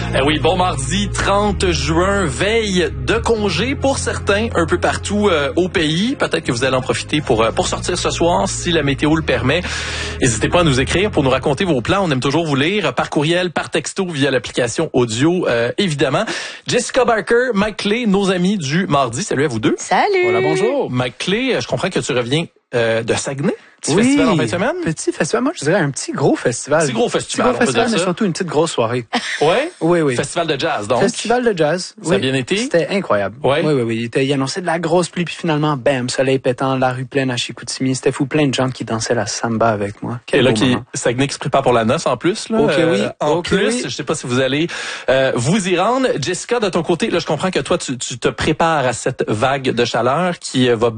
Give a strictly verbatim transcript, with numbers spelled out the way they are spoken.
Eh oui, bon mardi trente juin, veille de congé pour certains un peu partout euh, au pays. Peut-être que vous allez en profiter pour euh, pour sortir ce soir si la météo le permet. N'hésitez pas à nous écrire pour nous raconter vos plans. On aime toujours vous lire par courriel, par texto, via l'application audio, euh, évidemment. Jessica Barker, Mike Clay, nos amis du mardi. Salut à vous deux. Salut. Voilà, bonjour. Mike Clay, je comprends que tu reviens euh, de Saguenay. Petit oui, festival en fin de semaine? Petit festival, moi je dirais un petit gros festival. Petit gros festival, petit gros on peut festival, dire mais ça. surtout une petite grosse soirée. Ouais? Oui, oui. Festival de jazz, donc. Festival de jazz. Ça oui. a bien été? C'était incroyable. Ouais. Oui, oui, oui. Il, était, il annonçait de la grosse pluie, puis finalement, bam, soleil pétant, la rue pleine à Chicoutimi. C'était fou, plein de gens qui dansaient la samba avec moi. Quel Et là, beau qui, moment. Saguenay qui se prépare pour la noce en plus. Là, Ok, euh, oui. En Ok, plus, oui. je sais pas si vous allez euh, vous y rendre. Jessica, de ton côté, là, je comprends que toi, tu, tu te prépares à cette vague de chaleur qui euh, va